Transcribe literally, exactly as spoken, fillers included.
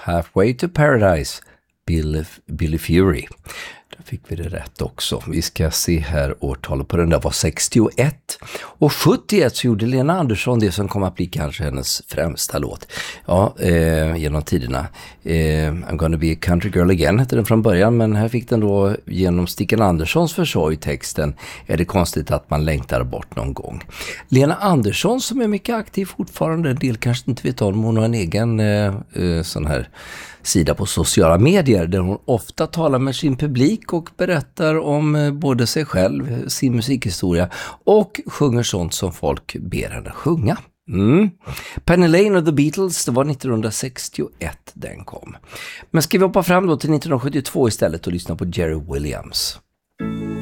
Halfway to Paradise, Billy, Billy Fury. Där fick vi det rätt också. Vi ska se här, årtalet på den där var sextioett. Och sjuttioett så gjorde Lena Andersson det som kommer att bli kanske hennes främsta låt. Ja, eh, genom tiderna. Eh, I'm gonna be a country girl again hette den från början, men här fick den då genom Stickan Anderssons försorg texten Är det konstigt att man längtar bort någon gång. Lena Andersson som är mycket aktiv fortfarande, en del kanske inte vet om, hon har en egen eh, eh, sån här sida på sociala medier där hon ofta talar med sin publik och berättar om både sig själv, sin musikhistoria och sjunger sånt som folk ber henne sjunga. Mm. Penny Lane och The Beatles, det var nittonhundrasextioett den kom. Men ska vi hoppa fram då till nittonhundrasjuttiotvå istället och lyssna på Jerry Williams.